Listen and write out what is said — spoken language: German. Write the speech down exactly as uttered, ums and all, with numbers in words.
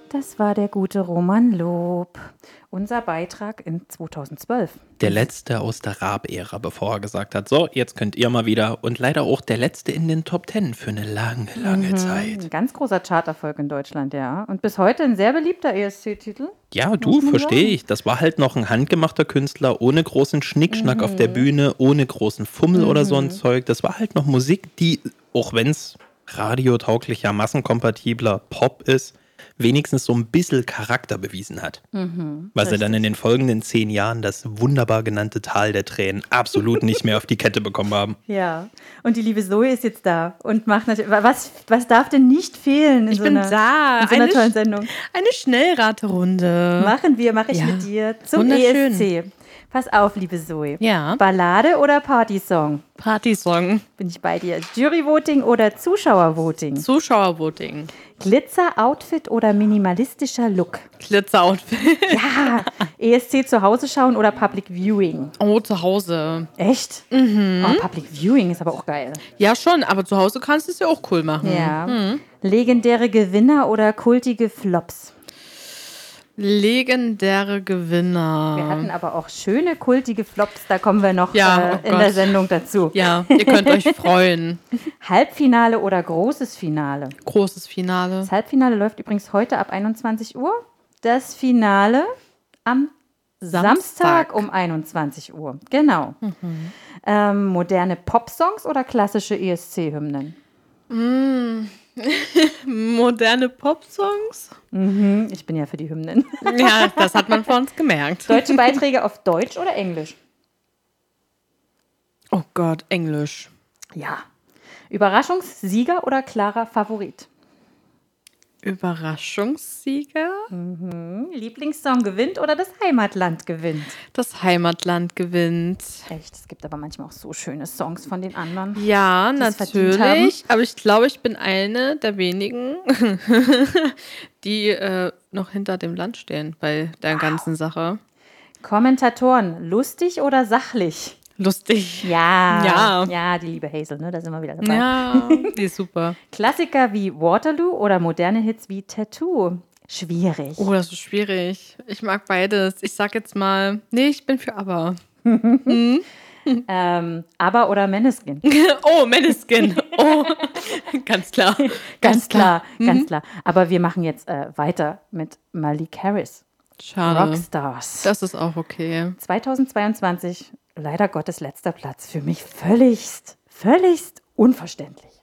Das war der gute Roman Lob. Unser Beitrag in zweitausendzwölf. Der letzte aus der Raab-Ära, bevor er gesagt hat, so, jetzt könnt ihr mal wieder. Und leider auch der letzte in den Top Ten für eine lange, lange Mhm. Zeit. Ein ganz großer Charterfolg in Deutschland, ja. Und bis heute ein sehr beliebter E S C-Titel. Ja, Muss du, man verstehe sagen. ich. Das war halt noch ein handgemachter Künstler, ohne großen Schnickschnack auf der Bühne, ohne großen Fummel oder so ein Zeug. Das war halt noch Musik, die, auch wenn es radiotauglicher, massenkompatibler Pop ist, wenigstens so ein bisschen Charakter bewiesen hat. Mhm, Was sie richtig. dann in den folgenden zehn Jahren das wunderbar genannte Tal der Tränen absolut nicht mehr auf die Kette bekommen haben. Ja, und die liebe Zoe ist jetzt da und macht natürlich, was, was darf denn nicht fehlen in Ich so bin einer, da. in so einer Eine tollen Sch- Sendung? Eine Schnellraterunde. Machen wir, mache ich Ja. mit dir zum Wunderschön. E S C. Pass auf, liebe Zoe. Ja. Ballade oder Partysong? Partysong. Bin ich bei dir. Juryvoting oder Zuschauervoting? Zuschauervoting. Glitzer-Outfit oder minimalistischer Look? Glitzer-Outfit. Ja, E S C zu Hause schauen oder Public Viewing? Oh, zu Hause. Echt? Mhm. Oh, Public Viewing ist aber auch geil. Ja, schon, aber zu Hause kannst du es ja auch cool machen. Ja. Legendäre Gewinner oder kultige Flops? Legendäre Gewinner. Wir hatten aber auch schöne kultige Flops, da kommen wir noch Ja, äh, oh in Gott. der Sendung dazu. Ja, ihr könnt euch freuen. Halbfinale oder großes Finale? Großes Finale. Das Halbfinale läuft übrigens heute ab einundzwanzig Uhr. Das Finale am Samstag, Samstag. um einundzwanzig Uhr. Genau. Ähm, moderne Popsongs oder klassische E S C-Hymnen? Moderne Popsongs? Mhm, ich bin ja für die Hymnen. Ja, das hat man von uns gemerkt. Deutsche Beiträge auf Deutsch oder Englisch? Oh Gott, Englisch. Ja. Überraschungssieger oder klarer Favorit? Überraschungssieger? Lieblingssong gewinnt oder das Heimatland gewinnt? Das Heimatland gewinnt. Echt, es gibt aber manchmal auch so schöne Songs von den anderen. Ja, Die es verdient natürlich. Aber ich glaube, ich bin eine der wenigen, die äh, noch hinter dem Land stehen bei der ganzen Sache. Kommentatoren, lustig oder sachlich? Lustig. Ja. Ja. Ja, die liebe Hazel, ne? Da sind wir wieder dabei. Ja, die ist super. Klassiker wie Waterloo oder moderne Hits wie Tattoo? Schwierig. Oh, das ist schwierig. Ich mag beides. Ich sag jetzt mal, nee, ich bin für ABBA. Ähm, ABBA oder Måneskin? Oh, Måneskin. Oh, ganz klar. Ganz klar, ganz klar. Aber wir machen jetzt äh, weiter mit Malik Harris. Schade. Rockstars. Das ist auch okay. zweitausendzweiundzwanzig, leider Gottes letzter Platz. Für mich völligst, völligst unverständlich.